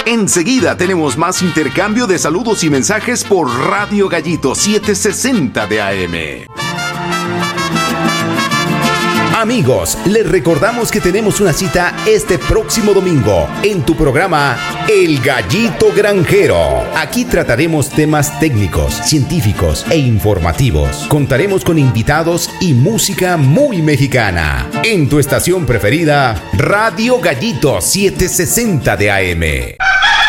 Enseguida tenemos más intercambio de saludos y mensajes por Radio Gallito 760 de AM. Amigos, les recordamos que tenemos una cita este próximo domingo en tu programa El Gallito Granjero. Aquí trataremos temas técnicos, científicos e informativos. Contaremos con invitados y música muy mexicana. En tu estación preferida, Radio Gallito 760 de AM.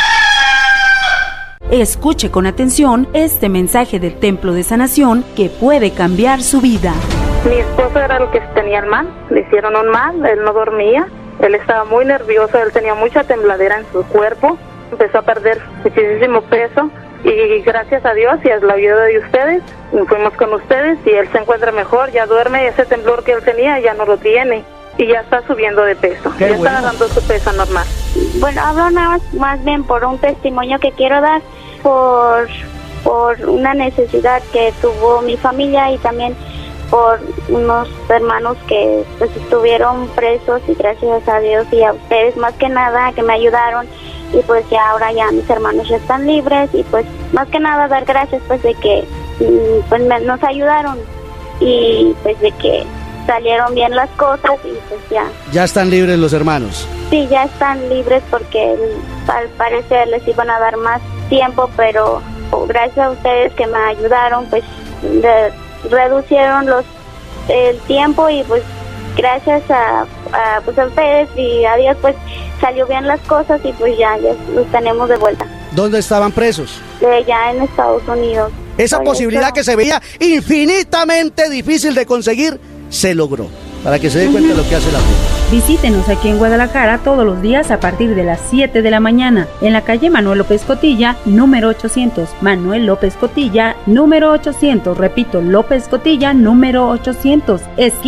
Escuche con atención este mensaje del Templo de Sanación que puede cambiar su vida. Mi esposo era el que tenía el mal, le hicieron un mal, él no dormía, él estaba muy nervioso, él tenía mucha tembladera en su cuerpo, empezó a perder muchísimo peso y gracias a Dios y a la ayuda de ustedes, fuimos con ustedes y él se encuentra mejor, ya duerme, ese temblor que él tenía ya no lo tiene y ya está subiendo de peso, ya está agarrando su peso normal. Bueno, hablo más bien por un testimonio que quiero dar por una necesidad que tuvo mi familia y también por unos hermanos que pues estuvieron presos y gracias a Dios y a ustedes más que nada que me ayudaron y pues ya ahora ya mis hermanos ya están libres y pues más que nada dar gracias pues de que pues nos ayudaron y pues de que salieron bien las cosas y pues ya. ¿Ya están libres los hermanos? Sí, ya están libres porque al parecer les iban a dar más tiempo, pero gracias a ustedes que me ayudaron pues reducieron el tiempo y pues gracias a ustedes y a Dios pues salió bien las cosas y pues ya los tenemos de vuelta. ¿Dónde estaban presos? Ya en Estados Unidos. Esa posibilidad que se veía infinitamente difícil de conseguir se logró, para que se dé cuenta de lo que hace la gente. Visítenos aquí en Guadalajara todos los días a partir de las 7 de la mañana, en la calle Manuel López Cotilla, número 800. Manuel López Cotilla, número 800. Repito, López Cotilla, número 800.